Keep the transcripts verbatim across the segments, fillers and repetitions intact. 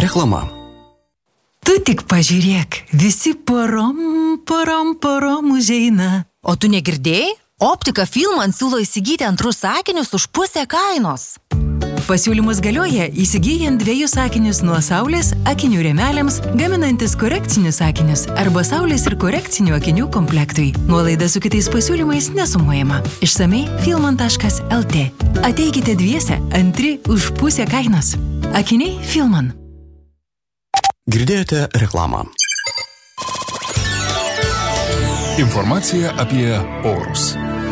Reklama. Tu tik pažiūrėk, visi porom, porom, porom užeina. O tu negirdėjai? Optika Filman siūlo įsigyti antrus sakinius už pusę kainos. Pasiūlymus galioja įsigyjant dviejus sakinius nuo saulės akinių rėmeliams, gaminantis korekcinius sakinius arba saulės ir korekcinių akinių komplektui. Nuolaida su kitais pasiūlymais nesumuojama. Išsamei filman taškas el tė. Ateikite dviese, antri už pusę kainos. Akiniai Filman. Girdėjote reklamą. Informacija apie orus.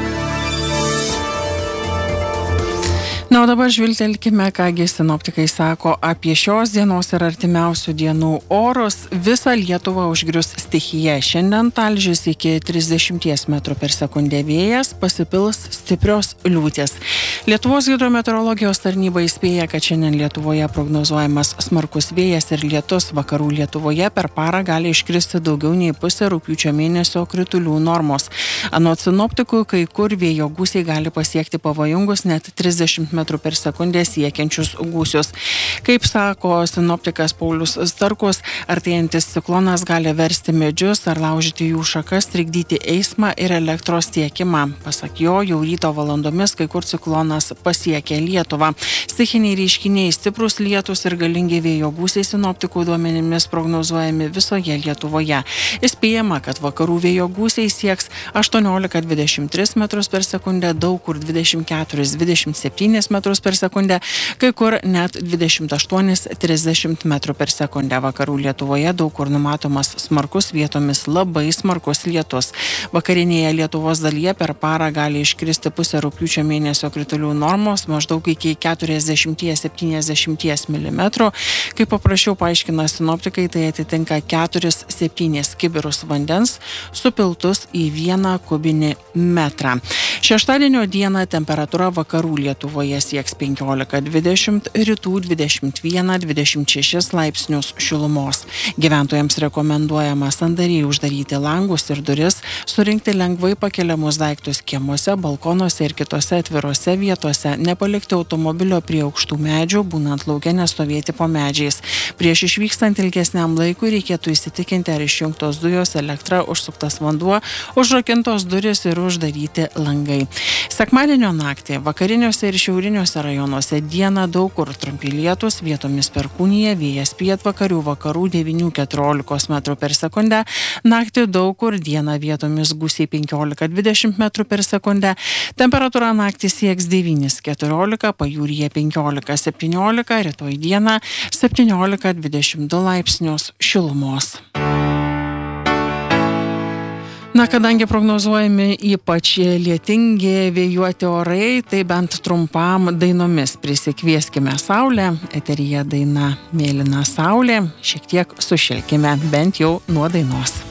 Na, o dabar žvilgtelkime, kągi sinoptikai sako apie šios dienos ir artimiausių dienų orus. Visą Lietuvą užgrius stichija. Šiandien talžys iki trisdešimties metrų per sekundę vėjas, pasipils stiprios liūtės. Lietuvos hidrometeorologijos tarnyba įspėja, kad šiandien Lietuvoje prognozuojamas smarkus vėjas ir lietus. Vakarų Lietuvoje per parą gali iškristi daugiau nei pusę rugpjūčio mėnesio kritulių normos. Anot sinoptikų, kai kur vėjo gūsiai gali pasiekti pavojingus net trisdešimt metrų per sekundę siekiančius gūsius. Kaip sako sinoptikas Paulius Starkus, artėjantis ciklonas gali versti medžius ar laužyti jų šakas, trikdyti eismą ir elektros tiekimą. Pasak jo, jau ryto valandomis kai kur ciklonas pasiekė Lietuvą. Stichiniai reiškiniai, stiprus lietus ir galingi vėjo gūsiai sinoptikų duomenimis prognozuojami visoje Lietuvoje. Įspėjama, kad vakarų vėjo gūsiai sieks aštuoniolika dvidešimt tris metrus per sekundę, daug kur dvidešimt keturis dvidešimt septynis metrus per sekundę, kai kur net dvidešimt aštuonis trisdešimt metrų per sekundę. Vakarų Lietuvoje daug kur numatomas smarkus, vietomis labai smarkus lietus. Vakarinėje Lietuvos dalyje per parą gali iškristi pusę rugpjūčio mėnesio kritulių normos, maždaug iki keturiasdešimt septyniasdešimt milimetrų. Kaip paprasčiau paaiškina sinoptikai, tai atitinka keturis septynis kibirus vandens supiltus į vieną kubinį metrą. Šeštadienio dieną temperatūra vakarų Lietuvoje sieks penkiolika dvidešimt, rytų dvidešimt vieną dvidešimt šešis laipsnius šilumos. Gyventojams rekomenduojama sandariai uždaryti langus ir duris, surinkti lengvai pakeliamus daiktus kiemuose, balkonuose ir kitose atvirose vietose, nepalikti automobilio prie aukštų medžių, būnant lauke nestovėti po medžiais. Prieš išvykstant ilgesniam laikui reikėtų įsitikinti, ar išjungtos dujos, elektra, užsuktas vanduo, užrakintos duris ir uždaryti langai. Sekmadienio naktį vakariniuose ir šiauriniuose rajonuose dieną daug kur trumpi lietūs, vietomis perkūnija, vėjas pietvakarių, vakarų devynių keturiolikos metrų per sekundę, naktį daug kur dieną vietomis gūsiai penkiolika dvidešimt metrų per sekundę, temperatūra naktį sieks devyni keturiolika, pajūryje penkiolika septyniolika, rytoj dieną septyniolika dvidešimt du laipsnius šilumos. Na, kadangi prognozuojami ypač lietingi, vėjuoti orai, tai bent trumpam dainomis prisikvieskime saulę. Eteryje daina Mėlyna saulė. Šiek tiek sušilkime, bent jau nuo dainos.